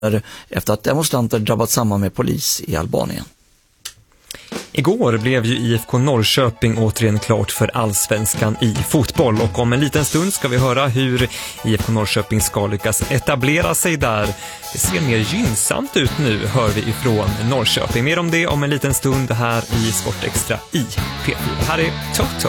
efter att demonstranter drabbats samman med polis i Albanien. Igår blev ju IFK Norrköping återigen klart för allsvenskan i fotboll, och om en liten stund ska vi höra hur IFK Norrköping ska lyckas etablera sig där. Det ser mer gynnsamt ut nu, hör vi ifrån Norrköping. Mer om det om en liten stund här i Sportextra i P4. Här är Toto.